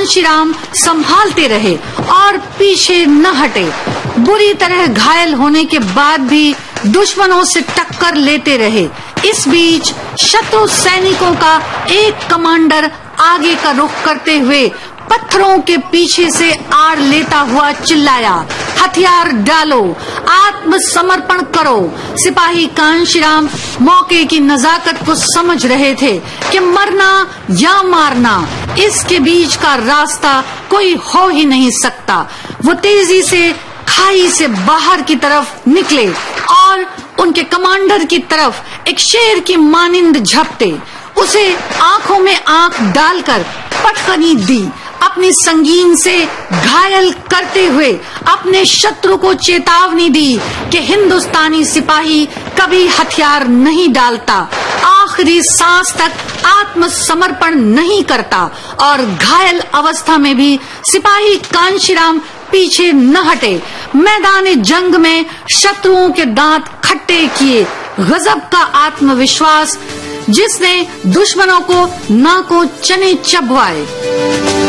कांशीराम संभालते रहे और पीछे न हटे। बुरी तरह घायल होने के बाद भी दुश्मनों से टक्कर लेते रहे। इस बीच शत्रु सैनिकों का एक कमांडर आगे का रुख करते हुए पत्थरों के पीछे से आड़ लेता हुआ चिल्लाया, हथियार डालो, आत्मसमर्पण करो। सिपाही कांशीराम मौके की नजाकत को समझ रहे थे कि मरना या मारना, इसके बीच का रास्ता कोई हो ही नहीं सकता। वो तेजी से खाई से बाहर की तरफ निकले और उनके कमांडर की तरफ एक शेर की मानिंद झपटे। उसे आंखों में आंख डालकर पटखनी दी। अपनी संगीन से घायल करते हुए अपने शत्रु को चेतावनी दी कि हिंदुस्तानी सिपाही कभी हथियार नहीं डालता, आखिरी सांस तक आत्मसमर्पण नहीं करता और घायल अवस्था में भी सिपाही कांशीराम पीछे न हटे। मैदान जंग में शत्रुओं के दांत खट्टे किए। गजब का आत्मविश्वास जिसने दुश्मनों को नाकों चने चबवाए।